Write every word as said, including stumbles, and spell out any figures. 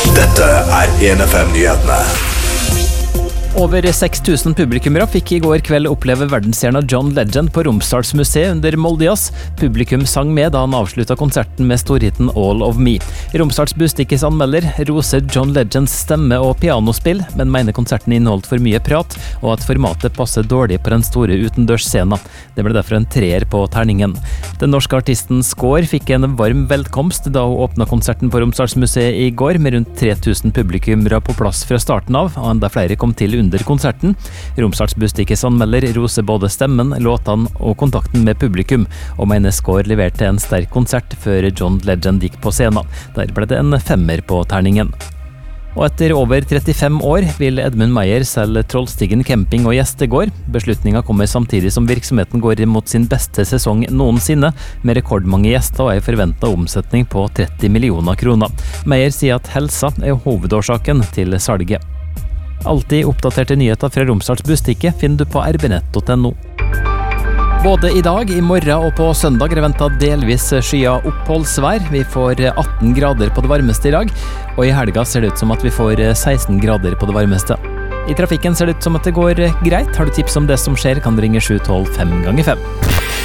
Dette er en F M-nyhetene. Over seks tusen publikummere fikk i går kveld oppleve verdensstjerna John Legend på Romsdalsmuseet under Moldias. Publikum sang med da han avsluttet konserten med storhiten All of Me. Romsdals Bustikkes anmelder roser John Legends stemme og pianospill, men mener konserten inneholdt for mye prat, og at formatet passer dårlig på den store utendørsscenen. Det ble derfor en treer på terningen. Den norske artisten Skår fikk en varm velkomst da hun åpnet konserten på Romsdalsmuseet i går, med rundt tre tusen publikummere på plass fra starten av, og enda flere kom til under konserten. Romsdals Bustikkes anmelder roser både stemmen, låtene og kontakten med publikum, og mener Skår leverte en sterk konsert før John Legend gikk på scenen. Der ble det en femmer på terningen. Og etter over trettifem år vil Edmund Meyer selge Trollstigen camping og gjestegård. Beslutningen kommer samtidig som virksomheten går mot sin beste sesong noensinne, med rekordmange gjester og en forventet omsetning på tretti millioner kroner. Meyer sier at helsa er hovedårsaken til salget. Alltid oppdaterte nyheter fra Romsdals Bustikke finner du på r b nett punktum no. Både i dag, i morgen og på søndag er ventet delvis skyet oppholdsvær. Vi får atten grader på det varmeste i dag, og i helga ser det ut som at vi får seksten grader på det varmeste. I trafikken ser det ut som at det går greit. Har du tips om det som skjer, kan du ringe sju tolv fem ganger fem.